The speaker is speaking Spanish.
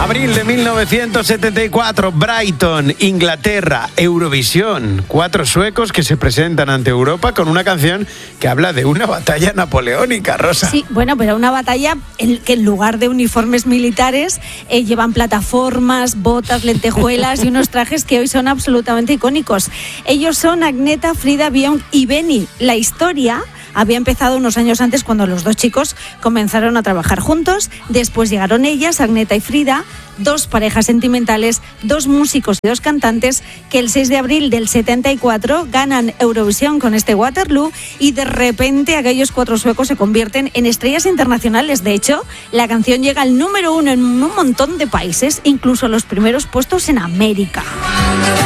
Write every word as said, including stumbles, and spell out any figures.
Abril de mil novecientos setenta y cuatro, Brighton, Inglaterra, Eurovisión. Cuatro suecos que se presentan ante Europa con una canción que habla de una batalla napoleónica, Rosa. Sí, bueno, pero una batalla en que en lugar de uniformes militares eh, llevan plataformas, botas, lentejuelas y unos trajes que hoy son absolutamente icónicos. Ellos son Agneta, Frida, Björn y Benny. La historia había empezado unos años antes cuando los dos chicos comenzaron a trabajar juntos. Después llegaron ellas, Agneta y Frida, dos parejas sentimentales, dos músicos y dos cantantes que el seis de abril del setenta y cuatro ganan Eurovisión con este Waterloo y de repente aquellos cuatro suecos se convierten en estrellas internacionales. De hecho, la canción llega al número uno en un montón de países, incluso los primeros puestos en América.